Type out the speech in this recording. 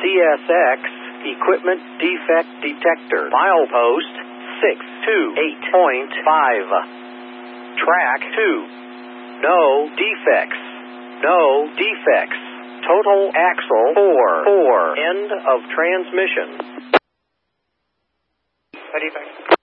CSX Equipment Defect Detector. Milepost 628.5. Track 2. No defects. No defects. Total axle 4. End of transmission. How do you think?